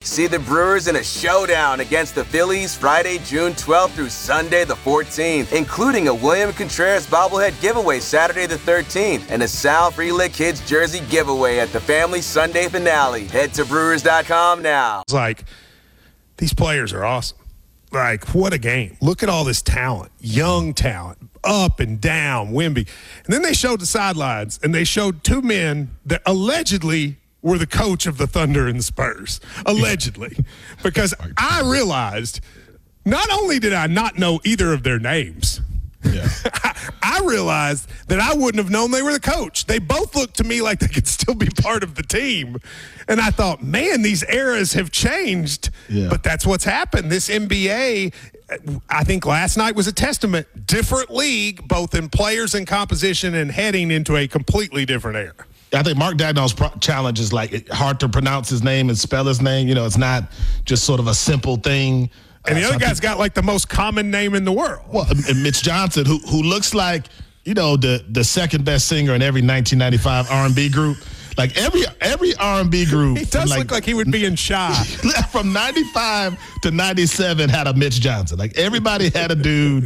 See the Brewers in a showdown against the Phillies Friday, June 12th through Sunday the 14th, including a William Contreras bobblehead giveaway Saturday the 13th and a Sal Frelick Kids jersey giveaway at the family Sunday finale. Head to Brewers.com now. It's like, these players are awesome. Like, what a game. Look at all this talent, young talent, up and down, Wemby. And then they showed the sidelines, and they showed two men that allegedly were the coach of the Thunder and the Spurs, allegedly. Because I realized not only did I not know either of their names, I realized that I wouldn't have known they were the coach. They both looked to me like they could still be part of the team. And I thought, man, these eras have changed. Yeah. But that's what's happened. This NBA, I think last night was a testament. Different league, both in players and composition, and heading into a completely different era. I think Mark Dagnall's challenge is like hard to pronounce his name and spell his name. You know, it's not just sort of a simple thing. And the other guy's got like the most common name in the world. Well, and Mitch Johnson, who looks like, you know, the second best singer in every 1995 R&B group. Like every R&B group. He does look like he would be in Shy. From 95 to 97 had a Mitch Johnson. Like everybody had a dude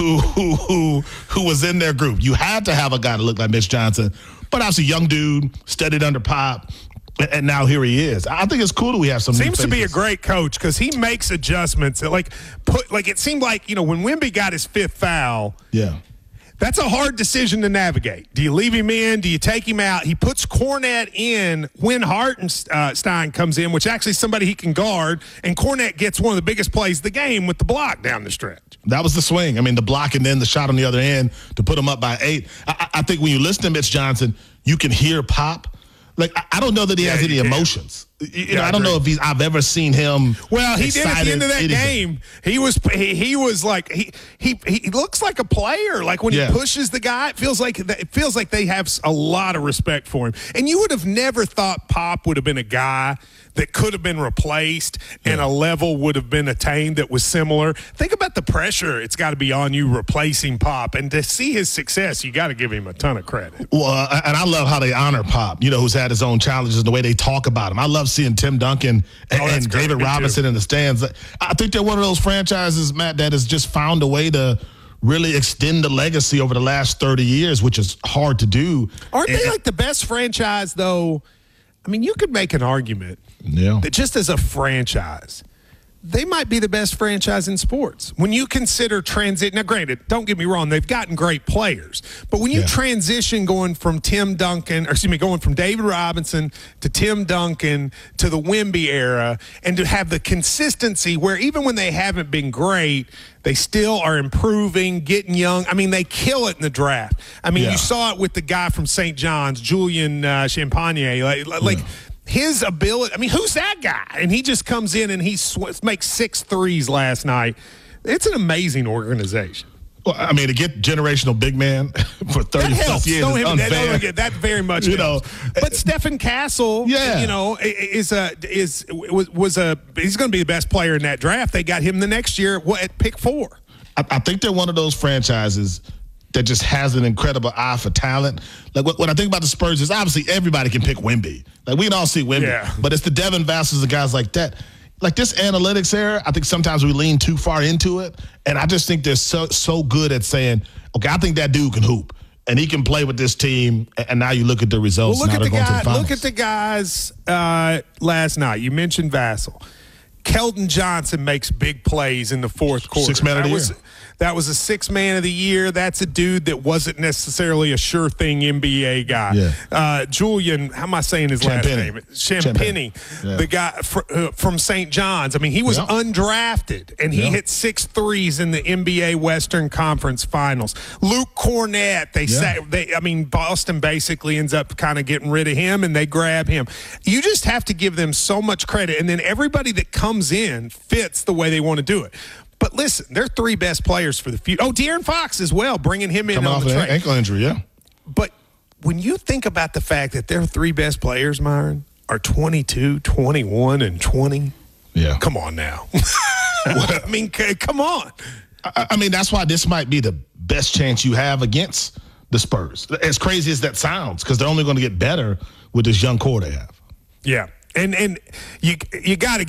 who was in their group. You had to have a guy that looked like Mitch Johnson. But obviously, young dude, studied under Pop, and now here he is. I think it's cool that we have some. Seems to be a great coach because he makes adjustments. Like it seemed like, you know, when Wemby got his fifth foul. Yeah. That's a hard decision to navigate. Do you leave him in? Do you take him out? He puts Kornet in when Hartenstein comes in, which actually is somebody he can guard, and Kornet gets one of the biggest plays of the game with the block down the stretch. That was the swing. I mean, the block and then the shot on the other end to put him up by 8. I think when you listen to Mitch Johnson, you can hear Pop. Like, I don't know that he has any emotions. You know, I don't know if I've ever seen him. Well, he did at the end of that game. He was like he looks like a player. Like when he pushes the guy, it feels like they have a lot of respect for him. And you would have never thought Pop would have been a guy that could have been replaced and a level would have been attained that was similar. Think about the pressure it's got to be on you replacing Pop, and to see his success, you got to give him a ton of credit. Well, and I love how they honor Pop. You know, who's had his own challenges and the way they talk about him. I love seeing Tim Duncan and David Robinson in the stands. I think they're one of those franchises, Matt, that has just found a way to really extend the legacy over the last 30 years, which is hard to do. Aren't they like the best franchise, though? I mean, you could make an argument that just as a franchise, they might be the best franchise in sports. When you consider transit, now granted, don't get me wrong, they've gotten great players, but when you transition going from David Robinson to Tim Duncan to the Wemby era, and to have the consistency where even when they haven't been great, they still are improving, getting young. I mean, they kill it in the draft. I mean, you saw it with the guy from St. John's, Julian Champagne, like his ability. I mean, who's that guy? And he just comes in and he makes 6 threes last night. It's an amazing organization. Well, I mean, to get generational big man for 30-plus years is unfair. That very much helps. But Stephen Castle, you know, he's going to be the best player in that draft. They got him the next year at pick 4. I think they're one of those franchises that just has an incredible eye for talent. Like what I think about the Spurs is obviously everybody can pick Wemby. Like we can all see Wemby, but it's the Devin Vassell's and guys like that. Like this analytics era, I think sometimes we lean too far into it, and I just think they're so good at saying, okay, I think that dude can hoop, and he can play with this team, and now you look at the results. Well, look at the guys last night. You mentioned Vassell. Keldon Johnson makes big plays in the fourth quarter. 6 man of the year. That was a 6 man of the year. That's a dude that wasn't necessarily a sure thing NBA guy. Yeah. Julian, how am I saying his last name? Champagnie, the guy from St. John's. I mean, he was undrafted, and he hit 6 threes in the NBA Western Conference Finals. Luke Kornet, Boston basically ends up kind of getting rid of him, and they grab him. You just have to give them so much credit, and then everybody that comes in fits the way they want to do it. But listen, they're 3 best players for the future. Oh, De'Aaron Fox as well, bringing him in on the trade. Ankle injury, But when you think about the fact that their 3 best players, Myron, are 22, 21, and 20, come on now. I mean, come on. I mean, that's why this might be the best chance you have against the Spurs. As crazy as that sounds, because they're only going to get better with this young core they have. Yeah, and you got to